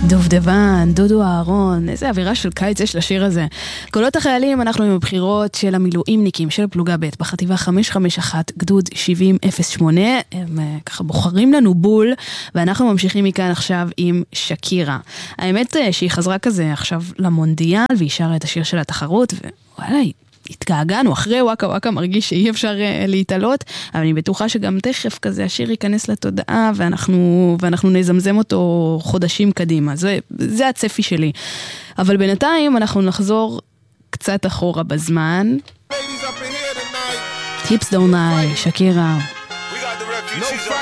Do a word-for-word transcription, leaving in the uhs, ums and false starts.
דובדבן, דודו אהרון, איזה אווירה של קיץ יש לשיר הזה. קולות החיילים, אנחנו עם הבחירות של המילואימניקים של פלוגה ב' בחטיבה חמש חמש אחת, גדוד שבעים אפס שמונה, הם ככה בוחרים לנו בול, ואנחנו ממשיכים מכאן עכשיו עם שקירה. האמת שהיא חזרה כזה עכשיו למונדיאל, והיא שרה את השיר של התחרות, ווואלה, התגעגענו, אחרי וואקה וואקה מרגיש שאי אפשר להתעלות, אבל אני בטוחה שגם תכף כזה השיר ייכנס לתודעה, ואנחנו, ואנחנו נזמזם אותו חודשים קדימה. זה, זה הצפי שלי. אבל בינתיים אנחנו נחזור קצת אחורה בזמן. Hips don't lie, שקירה. No